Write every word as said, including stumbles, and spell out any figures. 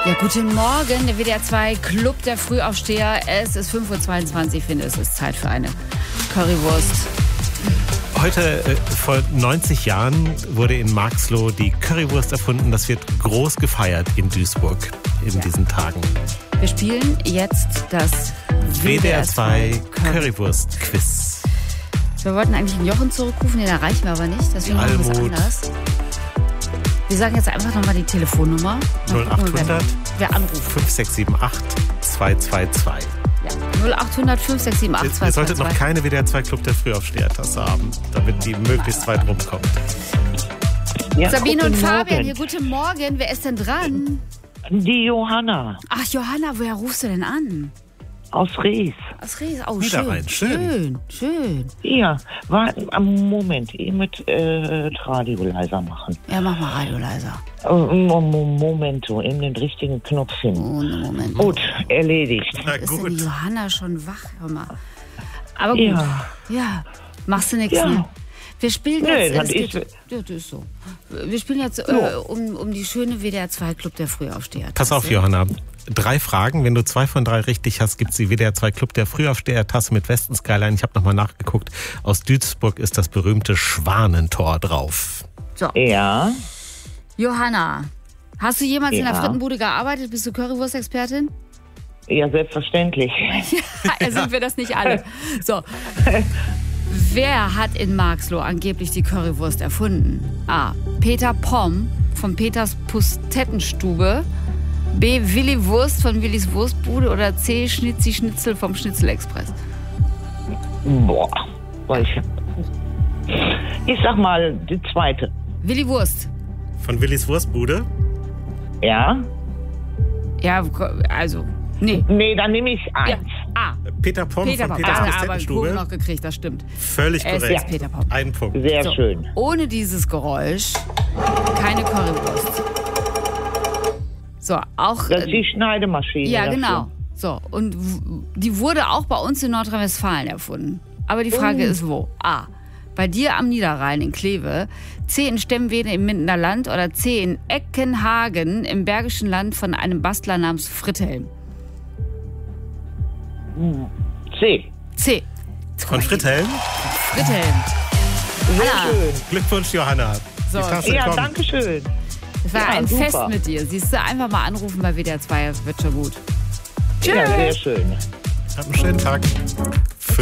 Ja, guten Morgen, der W D R zwei Club der Frühaufsteher. Es ist fünf Uhr zweiundzwanzig, ich finde, es ist Zeit für eine Currywurst. Heute äh, vor neunzig Jahren wurde in Marxloh die Currywurst erfunden. Das wird groß gefeiert in Duisburg in ja. diesen Tagen. Wir spielen jetzt das W D R zwei Currywurst-Quiz. Wir wollten eigentlich einen Jochen zurückrufen, den erreichen wir aber nicht. Deswegen machen wir es anders. Wir sagen jetzt einfach nochmal die Telefonnummer. null achthundert wer anruft. fünf sechs sieben acht zwei zwei zwei. Ja, null achthundert fünf sechs sieben acht zwei zwei zwei. Ihr solltet noch keine W D R zwei Club der Frühaufsteher-Tasse haben, damit die möglichst weit rumkommt. Ja, Sabine und Fabian, hier, guten Morgen. Wer ist denn dran? Die Johanna. Ach, Johanna, woher rufst du denn an? Aus Ries. Aus Ries, oh, schön. Schön. Schön, schön. Ja, war am Moment, ich mit äh, Radio leiser machen. Ja, mach mal Radio leiser. Moment, so eben den richtigen Knopf hin. Oh, ne Moment. Gut, erledigt. Na, ist gut. denn die Johanna schon wach? Hör mal. Aber gut. Ja. Ja. Machst du nichts, Ja. ne? Wir spielen Nee, jetzt. das es ist- geht, ja, das ist so. Wir spielen jetzt äh, So. um, um die schöne W D R zwei Club der Frühaufsteher. Pass auf, Johanna. Drei Fragen. Wenn du zwei von drei richtig hast, gibt's die W D R zwei Club der Frühaufsteher-Tasse mit Westen Skyline. Ich habe nochmal nachgeguckt. Aus Duisburg ist das berühmte Schwanentor drauf. So. Ja, Johanna, hast du jemals in der Ja. Frittenbude gearbeitet? Bist du Currywurst-Expertin? ja, selbstverständlich. Ja, sind wir das nicht alle? So. Wer hat in Marxloh angeblich die Currywurst erfunden? A. Peter Pomm von Peters Pustettenstube. B. Willi Wurst von Willis Wurstbude. Oder C. Schnitzi Schnitzel vom Schnitzelexpress. Boah, weiß ich. Ich sag mal die zweite. Willi Wurst. Von Willis Wurstbude? Ja? Ja, also, nee. Nee, dann nehme ich Ja. eins. A. Peter Pomm Peter von Pomm. Peters Ah, aber Kurve Pustettenstube. noch gekriegt, das stimmt. Völlig Es korrekt. ist Peter Pomm. Ein Punkt. Sehr So, schön. ohne dieses Geräusch keine Currywurst. So, auch... Das ist äh, die Schneidemaschine. Ja, dafür. genau. So, und w- die wurde auch bei uns in Nordrhein-Westfalen erfunden. Aber die Frage Oh. ist, wo? A. Bei dir am Niederrhein in Kleve, C. in Stemmwede im Mindener Land oder C. in Eckenhagen im Bergischen Land von einem Bastler namens Fritthelm. C. C. Von Fritthelm? Fritthelm. Sehr Anna. schön. Glückwunsch, Johanna. So. Die Tasse Ja, kommt. danke schön. Es war Ja, ein super. Fest mit dir. Siehst du, einfach mal anrufen bei W D R zwei, das wird schon gut. Ja, sehr schön. Hab einen schönen Tag.